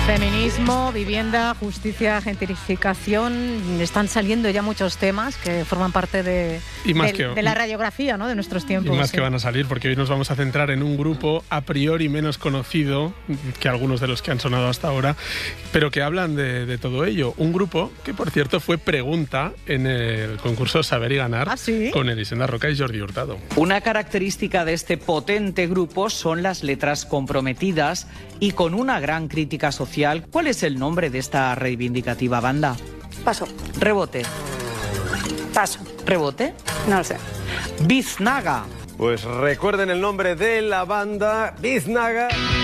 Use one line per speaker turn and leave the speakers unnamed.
Feminismo, vivienda, justicia, gentrificación, están saliendo ya muchos temas que forman parte de la radiografía, ¿no?, de nuestros tiempos.
Y más que van a salir, porque hoy nos vamos a centrar en un grupo a priori menos conocido que algunos de los que han sonado hasta ahora, pero que hablan de todo ello. Un grupo que, por cierto, fue pregunta en el concurso Saber y Ganar.
¿Ah, sí?
Con Elisenda Roca y Jordi Hurtado.
Una característica de este potente grupo son las letras comprometidas y con una gran crítica social. ¿Cuál es el nombre de esta reivindicativa banda?
Paso.
Rebote.
Paso.
¿Rebote?
No lo sé.
Biznaga.
Pues recuerden el nombre de la banda, Biznaga.